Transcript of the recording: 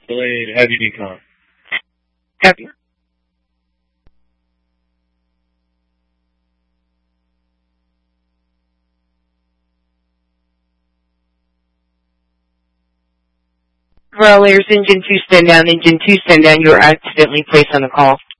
delayed heavy decon. Copy. Rollers, engine 2 stand down, engine 2 stand down. You are accidentally placed on the call.